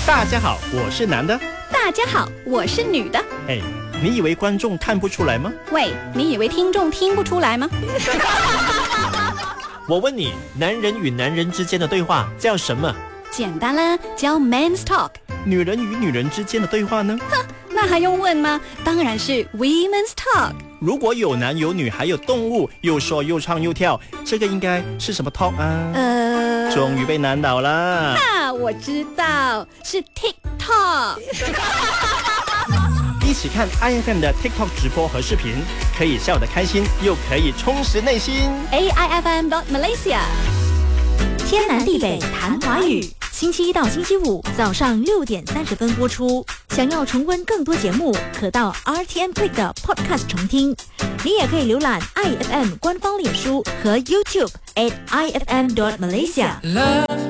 大家好，我是男的。 大家好，我是女的。 哎，你以为观众看不出来吗？ 喂，你以为听众听不出来吗？ 我问你，男人与男人之间的对话叫什么？ 简单啦，叫 Men's Talk。 女人与女人之间的对话呢？ 那还用问吗？当然是 Women's Talk。 如果有男有女还有动物，又说又唱又跳，这个应该是什么 talk 啊？终于被难倒了。 我知道，是 TikTok。 一起看 IFM 的 TikTok 直播和视频，可以笑得开心，又可以充实内心。 AIFM.Malaysia， 天南地北谈华语，星期一到星期五早上6点30分播出。想要重温更多节目，可到 RTM Play 的 Podcast 重听。你也可以浏览 IFM 官方脸书和 YouTube @IFM.Malaysia。